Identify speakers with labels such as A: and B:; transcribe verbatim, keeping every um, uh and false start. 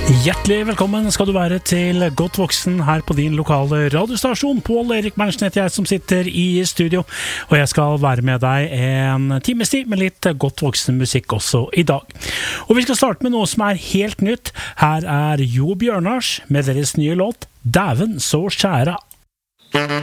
A: Hjertelig velkommen skal du være til Godt Voksen her på din lokale radiostasjon. Pål Erik Berntsen heter jeg som sitter i studio, og jeg skal være med deg en times tid med litt godt voksen musikk også i dag. Og vi skal starte med noe som er helt nytt. Her er Jo Bjørnars med deres nye låt Dæven så skjæra.